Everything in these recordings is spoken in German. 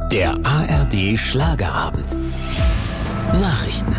Der ARD Schlagerabend. Nachrichten.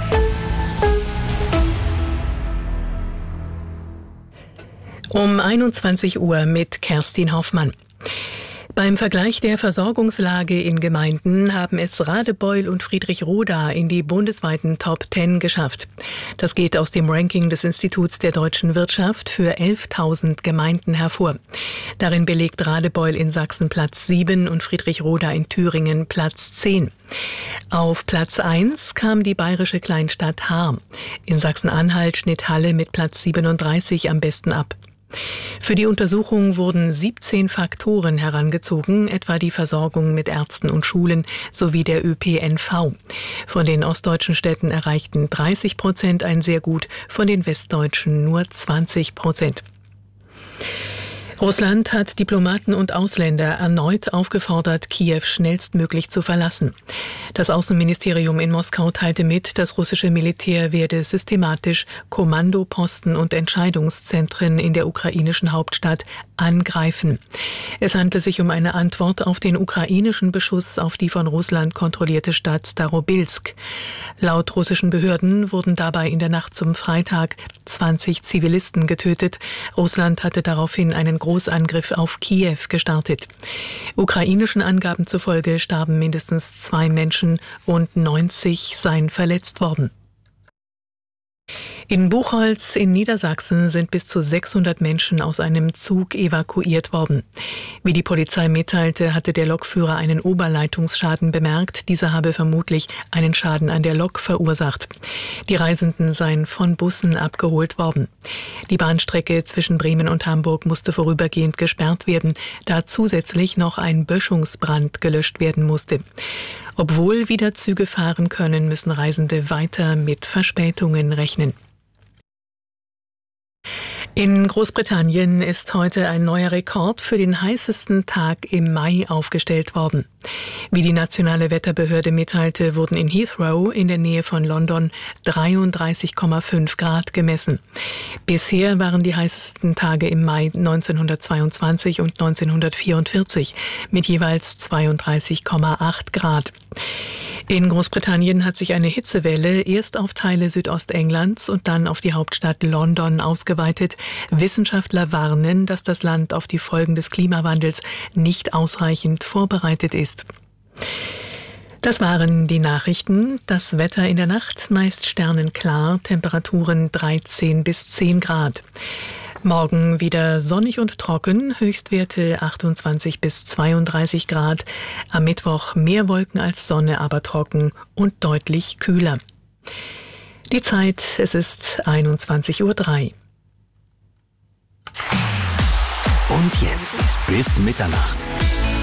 Um 21 Uhr mit Kerstin Hoffmann. Beim Vergleich der Versorgungslage in Gemeinden haben es Radebeul und Friedrichroda in die bundesweiten Top 10 geschafft. Das geht aus dem Ranking des Instituts der deutschen Wirtschaft für 11.000 Gemeinden hervor. Darin belegt Radebeul in Sachsen Platz 7 und Friedrichroda in Thüringen Platz 10. Auf Platz 1 kam die bayerische Kleinstadt Haar. In Sachsen-Anhalt schnitt Halle mit Platz 37 am besten ab. Für die Untersuchung wurden 17 Faktoren herangezogen, etwa die Versorgung mit Ärzten und Schulen sowie der ÖPNV. Von den ostdeutschen Städten erreichten 30% ein sehr gut, von den westdeutschen nur 20%. Russland hat Diplomaten und Ausländer erneut aufgefordert, Kiew schnellstmöglich zu verlassen. Das Außenministerium in Moskau teilte mit, das russische Militär werde systematisch Kommandoposten und Entscheidungszentren in der ukrainischen Hauptstadt angreifen. Es handle sich um eine Antwort auf den ukrainischen Beschuss auf die von Russland kontrollierte Stadt Starobilsk. Laut russischen Behörden wurden dabei in der Nacht zum Freitag 20 Zivilisten getötet. Russland hatte daraufhin einen Großangriff auf Kiew gestartet. Ukrainischen Angaben zufolge starben mindestens 2 Menschen und 90 seien verletzt worden. In Buchholz in Niedersachsen sind bis zu 600 Menschen aus einem Zug evakuiert worden. Wie die Polizei mitteilte, hatte der Lokführer einen Oberleitungsschaden bemerkt. Dieser habe vermutlich einen Schaden an der Lok verursacht. Die Reisenden seien von Bussen abgeholt worden. Die Bahnstrecke zwischen Bremen und Hamburg musste vorübergehend gesperrt werden, da zusätzlich noch ein Böschungsbrand gelöscht werden musste. Obwohl wieder Züge fahren können, müssen Reisende weiter mit Verspätungen rechnen. In Großbritannien ist heute ein neuer Rekord für den heißesten Tag im Mai aufgestellt worden. Wie die nationale Wetterbehörde mitteilte, wurden in Heathrow in der Nähe von London 33,5 Grad gemessen. Bisher waren die heißesten Tage im Mai 1922 und 1944 mit jeweils 32,8 Grad. In Großbritannien hat sich eine Hitzewelle erst auf Teile Südostenglands und dann auf die Hauptstadt London ausgeweitet. Wissenschaftler warnen, dass das Land auf die Folgen des Klimawandels nicht ausreichend vorbereitet ist. Das waren die Nachrichten. Das Wetter in der Nacht meist sternenklar, Temperaturen 13 bis 10 Grad. Morgen wieder sonnig und trocken, Höchstwerte 28 bis 32 Grad. Am Mittwoch mehr Wolken als Sonne, aber trocken und deutlich kühler. Die Zeit, es ist 21:03 Uhr. Und jetzt bis Mitternacht.